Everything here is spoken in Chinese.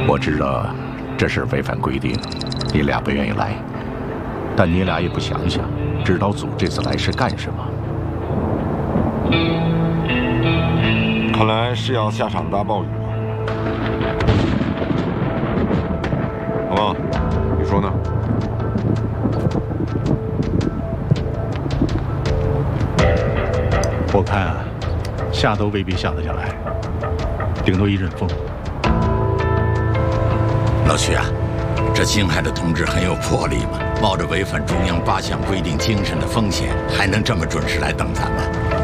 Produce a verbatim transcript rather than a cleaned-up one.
我知道这事违反规定，你俩不愿意来，但你俩也不想想，指导组这次来是干什么？ 看来是要下场大暴雨啊！好吧，你说呢？ 我看啊，下都未必下得下来，顶多一阵风。 老徐啊，这青海的同志很有魄力嘛，冒着违反中央八项规定精神的风险，还能这么准时来等咱们。